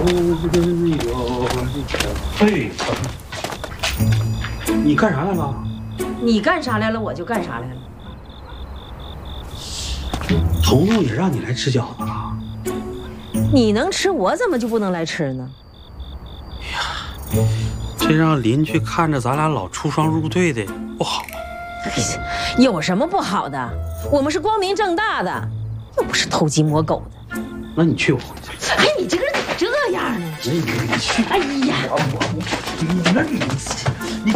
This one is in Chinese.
嘿，你干啥来了？ 你干啥来了，我就干啥来了。 彤彤也让你来吃饺子了？ 你能吃，我怎么就不能来吃呢？ 这让邻居看着咱俩老出双入对的，不好。 有什么不好的？我们是光明正大的，又不是偷鸡摸狗的。 那你去，我回去。 哎，你这个人怎么这样呢？ 你去。 哎呀， 你